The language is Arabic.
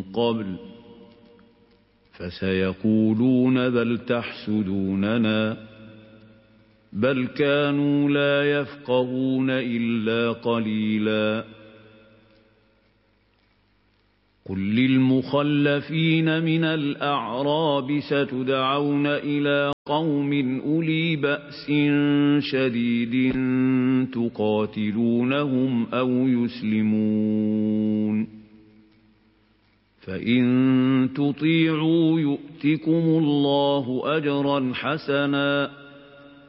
قبل فسيقولون بل تحسدوننا بل كانوا لا يفقهون إلا قليلا قل للمخلفين من الأعراب ستدعون إلى قوم أولي بأس شديد تقاتلونهم أو يسلمون فإن تطيعوا يؤتكم الله أجرا حسنا